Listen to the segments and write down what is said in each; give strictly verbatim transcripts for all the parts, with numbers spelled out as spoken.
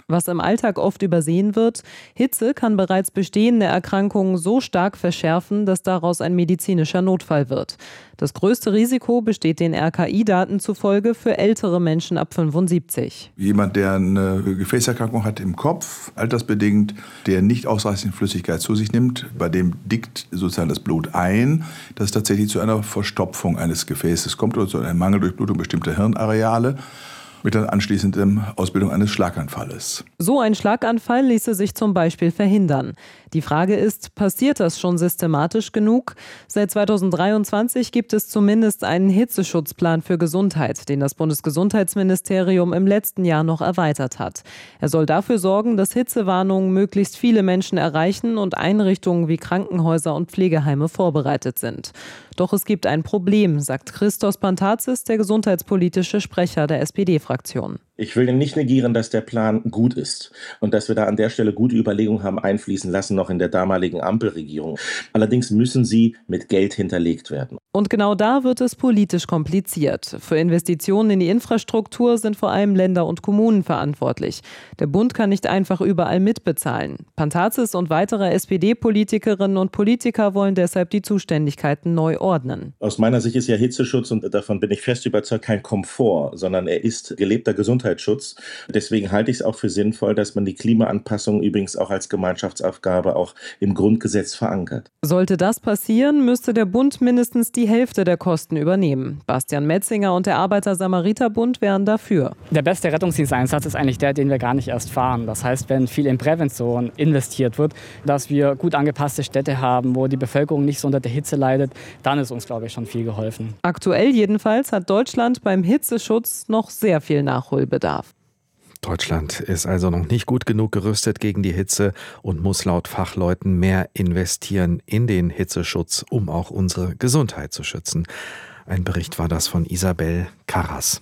Was im Alltag oft übersehen wird: Hitze kann bereits bestehende Erkrankungen so stark verschärfen, dass daraus ein medizinischer Notfall wird. Das größte Risiko besteht den R K I-Daten zufolge für ältere Menschen ab fünfundsiebzig. Jemand, der eine Gefäßerkrankung hat im Kopf, altersbedingt, der nicht ausreichend Flüssigkeit zu sich nimmt, bei dem dickt sozusagen das Blut ein, dass es tatsächlich zu einer Verstopfung eines Gefäßes kommt oder zu einer Mangeldurchblutung bestimmter Hirnareale, mit der anschließenden Ausbildung eines Schlaganfalles. So ein Schlaganfall ließe sich zum Beispiel verhindern. Die Frage ist, passiert das schon systematisch genug? Seit zweitausenddreiundzwanzig gibt es zumindest einen Hitzeschutzplan für Gesundheit, den das Bundesgesundheitsministerium im letzten Jahr noch erweitert hat. Er soll dafür sorgen, dass Hitzewarnungen möglichst viele Menschen erreichen und Einrichtungen wie Krankenhäuser und Pflegeheime vorbereitet sind. Doch es gibt ein Problem, sagt Christos Pantazis, der gesundheitspolitische Sprecher der S P D-Fraktion. Ich will nicht negieren, dass der Plan gut ist und dass wir da an der Stelle gute Überlegungen haben einfließen lassen, noch in der damaligen Ampelregierung. Allerdings müssen sie mit Geld hinterlegt werden. Und genau da wird es politisch kompliziert. Für Investitionen in die Infrastruktur sind vor allem Länder und Kommunen verantwortlich. Der Bund kann nicht einfach überall mitbezahlen. Pantazis und weitere S P D-Politikerinnen und Politiker wollen deshalb die Zuständigkeiten neu ordnen. Aus meiner Sicht ist ja Hitzeschutz, und davon bin ich fest überzeugt, kein Komfort, sondern er ist gelebter Gesundheitsschutz. Deswegen halte ich es auch für sinnvoll, dass man die Klimaanpassung übrigens auch als Gemeinschaftsaufgabe auch im Grundgesetz verankert. Sollte das passieren, müsste der Bund mindestens die Hälfte der Kosten übernehmen. Bastian Metzinger und der Arbeiter-Samariter-Bund wären dafür. Der beste Rettungsdiensteinsatz ist eigentlich der, den wir gar nicht erst fahren. Das heißt, wenn viel in Prävention investiert wird, dass wir gut angepasste Städte haben, wo die Bevölkerung nicht so unter der Hitze leidet, dann ist uns, glaube ich, schon viel geholfen. Aktuell jedenfalls hat Deutschland beim Hitzeschutz noch sehr viel Nachholbedarf. Deutschland ist also noch nicht gut genug gerüstet gegen die Hitze und muss laut Fachleuten mehr investieren in den Hitzeschutz, um auch unsere Gesundheit zu schützen. Ein Bericht war das von Isabel Karras.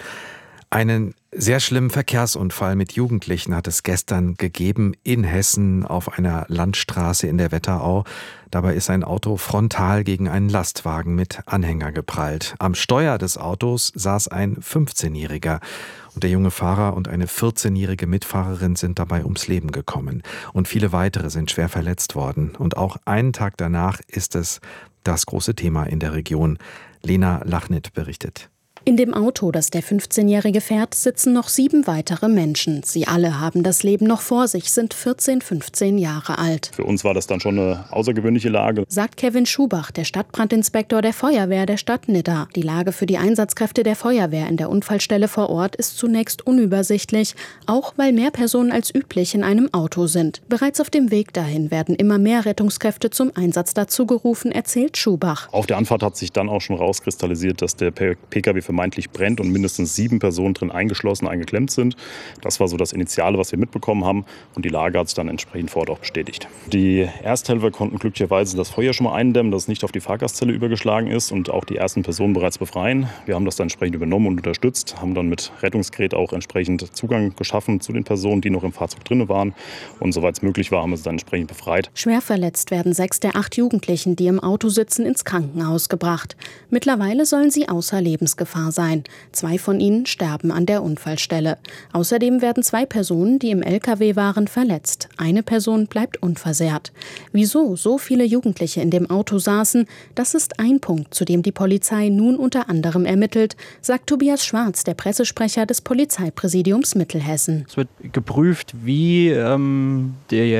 Einen sehr schlimmen Verkehrsunfall mit Jugendlichen hat es gestern gegeben in Hessen auf einer Landstraße in der Wetterau. Dabei ist ein Auto frontal gegen einen Lastwagen mit Anhänger geprallt. Am Steuer des Autos saß ein fünfzehnjähriger. Und der junge Fahrer und eine vierzehnjährige Mitfahrerin sind dabei ums Leben gekommen. Und viele weitere sind schwer verletzt worden. Und auch einen Tag danach ist es das große Thema in der Region. Lena Lachnit berichtet. In dem Auto, das der fünfzehnjährige fährt, sitzen noch sieben weitere Menschen. Sie alle haben das Leben noch vor sich, sind vierzehn, fünfzehn Jahre alt. Für uns war das dann schon eine außergewöhnliche Lage, sagt Kevin Schubach, der Stadtbrandinspektor der Feuerwehr der Stadt Nidda. Die Lage für die Einsatzkräfte der Feuerwehr in der Unfallstelle vor Ort ist zunächst unübersichtlich, auch weil mehr Personen als üblich in einem Auto sind. Bereits auf dem Weg dahin werden immer mehr Rettungskräfte zum Einsatz dazugerufen, erzählt Schubach. Auf der Anfahrt hat sich dann auch schon rauskristallisiert, dass der P K W vermeintlich brennt und mindestens sieben Personen drin eingeschlossen, eingeklemmt sind. Das war so das Initiale, was wir mitbekommen haben, und die Lage hat sich dann entsprechend vor Ort auch bestätigt. Die Ersthelfer konnten glücklicherweise das Feuer schon mal eindämmen, dass es nicht auf die Fahrgastzelle übergeschlagen ist, und auch die ersten Personen bereits befreien. Wir haben das dann entsprechend übernommen und unterstützt, haben dann mit Rettungsgerät auch entsprechend Zugang geschaffen zu den Personen, die noch im Fahrzeug drin waren, und soweit es möglich war, haben wir sie dann entsprechend befreit. Schwer verletzt werden sechs der acht Jugendlichen, die im Auto sitzen, ins Krankenhaus gebracht. Mittlerweile sollen sie außer Lebensgefahr sein. Zwei von ihnen sterben an der Unfallstelle. Außerdem werden zwei Personen, die im L K W waren, verletzt. Eine Person bleibt unversehrt. Wieso so viele Jugendliche in dem Auto saßen, das ist ein Punkt, zu dem die Polizei nun unter anderem ermittelt, sagt Tobias Schwarz, der Pressesprecher des Polizeipräsidiums Mittelhessen. Es wird geprüft, wie ähm,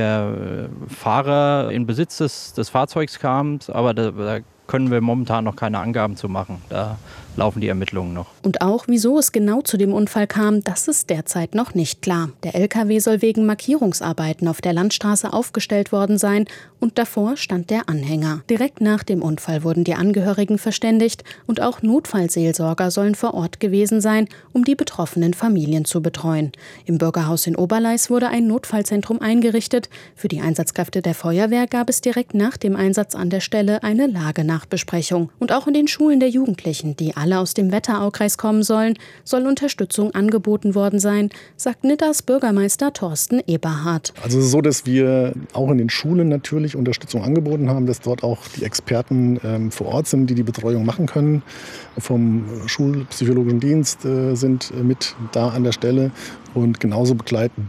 der Fahrer in Besitz des, des Fahrzeugs kam, aber da, da können wir momentan noch keine Angaben zu machen. Da laufen die Ermittlungen noch. Und auch, wieso es genau zu dem Unfall kam, das ist derzeit noch nicht klar. Der L K W soll wegen Markierungsarbeiten auf der Landstraße aufgestellt worden sein und davor stand der Anhänger. Direkt nach dem Unfall wurden die Angehörigen verständigt und auch Notfallseelsorger sollen vor Ort gewesen sein, um die betroffenen Familien zu betreuen. Im Bürgerhaus in Oberleis wurde ein Notfallzentrum eingerichtet. Für die Einsatzkräfte der Feuerwehr gab es direkt nach dem Einsatz an der Stelle eine Lagenachbesprechung. Und auch in den Schulen der Jugendlichen, die alle aus dem Wetteraukreis kommen sollen, soll Unterstützung angeboten worden sein, sagt Niddas Bürgermeister Thorsten Eberhardt. Also es ist so, dass wir auch in den Schulen natürlich Unterstützung angeboten haben, dass dort auch die Experten ähm, vor Ort sind, die die Betreuung machen können. Vom Schulpsychologischen Dienst äh, sind mit da an der Stelle. Und genauso begleiten